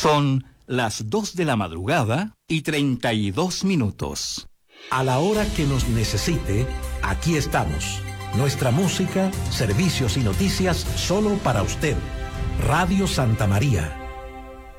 Son las 2 de la madrugada y 32 minutos. A la hora que nos necesite, aquí estamos. Nuestra música, servicios y noticias solo para usted. Radio Santa María,